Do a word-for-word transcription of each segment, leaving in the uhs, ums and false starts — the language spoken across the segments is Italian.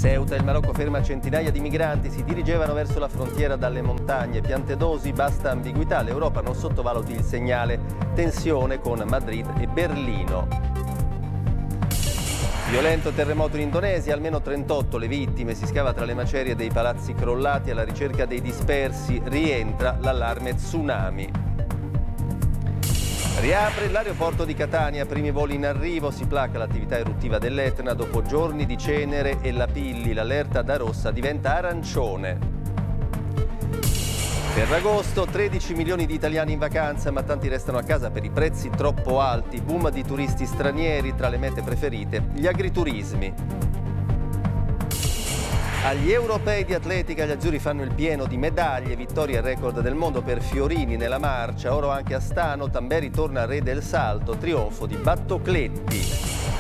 Ceuta, il Marocco ferma centinaia di migranti, si dirigevano verso la frontiera dalle montagne. Piantedosi, basta ambiguità, l'Europa non sottovaluti il segnale. Tensione con Madrid e Berlino. Violento terremoto in Indonesia, almeno trentotto le vittime, si scava tra le macerie dei palazzi crollati alla ricerca dei dispersi, rientra l'allarme tsunami. Riapre l'aeroporto di Catania, primi voli in arrivo, si placa l'attività eruttiva dell'Etna dopo giorni di cenere e lapilli, l'allerta da rossa diventa arancione. Ferragosto, tredici milioni di italiani in vacanza, ma tanti restano a casa per i prezzi troppo alti, boom di turisti stranieri, tra le mete preferite gli agriturismi. Agli europei di atletica gli azzurri fanno il pieno di medaglie, vittoria e record del mondo per Fiorini nella marcia, oro anche a Stano, Tamberi torna re del salto, trionfo di Battocletti.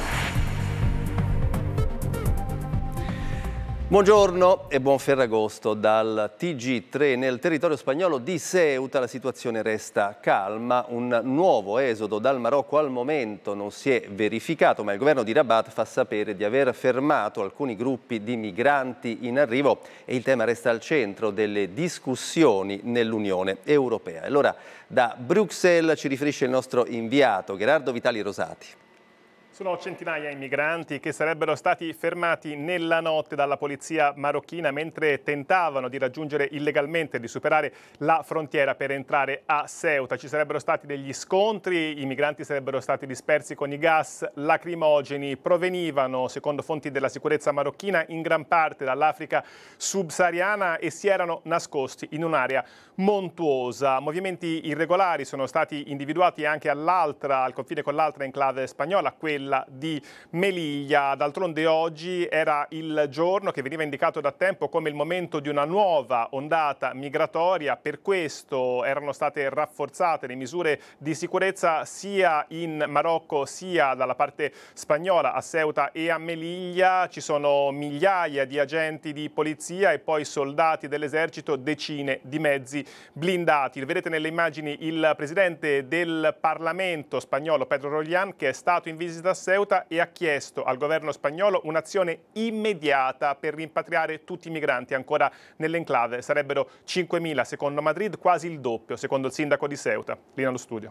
Buongiorno e buon Ferragosto dal T G tre. Nel territorio spagnolo di Ceuta la situazione resta calma, un nuovo esodo dal Marocco al momento non si è verificato, ma il governo di Rabat fa sapere di aver fermato alcuni gruppi di migranti in arrivo e il tema resta al centro delle discussioni nell'Unione Europea. Allora da Bruxelles ci riferisce il nostro inviato Gerardo Vitali Rosati. Sono centinaia i migranti che sarebbero stati fermati nella notte dalla polizia marocchina mentre tentavano di raggiungere illegalmente, di superare la frontiera per entrare a Ceuta. Ci sarebbero stati degli scontri, i migranti sarebbero stati dispersi con i gas lacrimogeni, provenivano, secondo fonti della sicurezza marocchina, in gran parte dall'Africa subsahariana e si erano nascosti in un'area montuosa. Movimenti irregolari sono stati individuati anche all'altra, al confine con l'altra enclave spagnola, quella di Melilla. D'altronde oggi era il giorno che veniva indicato da tempo come il momento di una nuova ondata migratoria, per questo erano state rafforzate le misure di sicurezza sia in Marocco sia dalla parte spagnola a Ceuta e a Melilla. Ci sono migliaia di agenti di polizia e poi soldati dell'esercito, decine di mezzi blindati. Vedete nelle immagini il presidente del Parlamento spagnolo Pedro Roglián, che è stato in visita a Ceuta e ha chiesto al governo spagnolo un'azione immediata per rimpatriare tutti i migranti ancora nell'enclave. Sarebbero cinquemila secondo Madrid, quasi il doppio secondo il sindaco di Ceuta. Lì nello studio.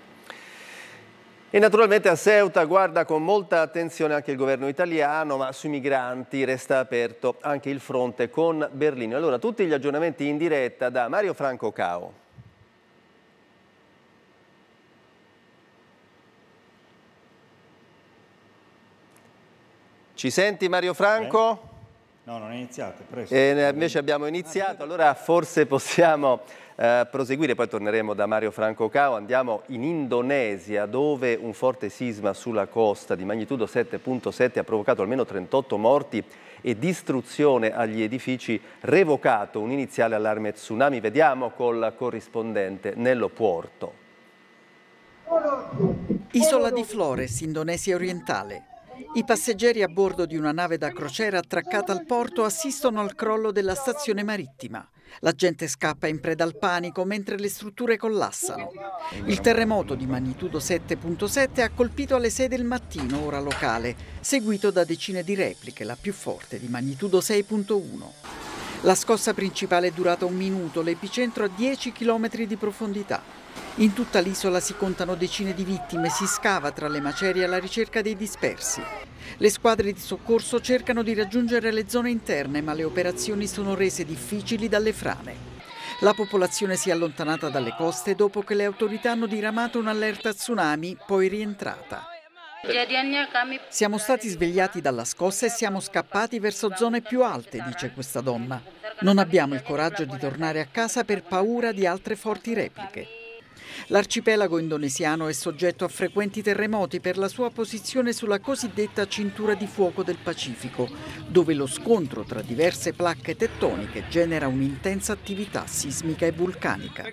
E naturalmente a Ceuta guarda con molta attenzione anche il governo italiano, ma sui migranti resta aperto anche il fronte con Berlino. Allora tutti gli aggiornamenti in diretta da Mario Franco Cao. Ci senti Mario Franco? Eh? No, non è iniziato, è presto. E invece abbiamo iniziato, allora forse possiamo eh, proseguire, poi torneremo da Mario Franco Cao. Andiamo in Indonesia, dove un forte sisma sulla costa di magnitudo sette virgola sette ha provocato almeno trentotto morti e distruzione agli edifici, revocato un iniziale allarme tsunami. Vediamo col corrispondente Nello Puorto. Isola di Flores, Indonesia orientale. I passeggeri a bordo di una nave da crociera attraccata al porto assistono al crollo della stazione marittima. La gente scappa in preda al panico mentre le strutture collassano. Il terremoto di magnitudo sette virgola sette ha colpito alle sei del mattino, ora locale, seguito da decine di repliche, la più forte di magnitudo sei virgola uno. La scossa principale è durata un minuto, l'epicentro a dieci chilometri di profondità. In tutta l'isola si contano decine di vittime, si scava tra le macerie alla ricerca dei dispersi. Le squadre di soccorso cercano di raggiungere le zone interne, ma le operazioni sono rese difficili dalle frane. La popolazione si è allontanata dalle coste dopo che le autorità hanno diramato un'allerta tsunami, poi rientrata. Siamo stati svegliati dalla scossa e siamo scappati verso zone più alte, dice questa donna. Non abbiamo il coraggio di tornare a casa per paura di altre forti repliche. L'arcipelago indonesiano è soggetto a frequenti terremoti per la sua posizione sulla cosiddetta cintura di fuoco del Pacifico, dove lo scontro tra diverse placche tettoniche genera un'intensa attività sismica e vulcanica.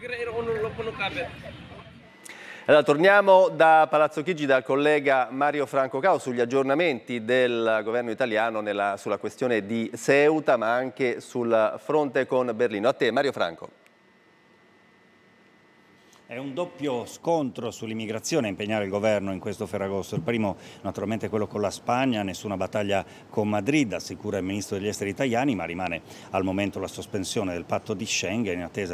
Allora, torniamo da Palazzo Chigi dal collega Mario Franco Cao sugli aggiornamenti del governo italiano nella, sulla questione di Ceuta, ma anche sul fronte con Berlino. A te Mario Franco. È un doppio scontro sull'immigrazione a impegnare il governo in questo Ferragosto. Il primo naturalmente quello con la Spagna, nessuna battaglia con Madrid, assicura il ministro degli esteri italiani, ma rimane al momento la sospensione del patto di Schengen in attesa